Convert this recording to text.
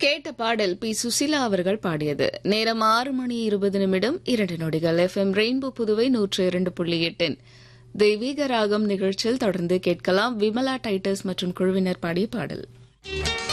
கேட்ட பாடல் பி. சுசிலா அவர்கள் பாடியது. நேரம் 6:20 FM ரெயின்போ புதுவை 102.8 தெய்வீக ராகம் நிகழ்ச்சியில் தொடர்ந்து கேட்கலாம். விமலா டைட்டஸ் மற்றும் குழுவினர் பாடிய பாடல்.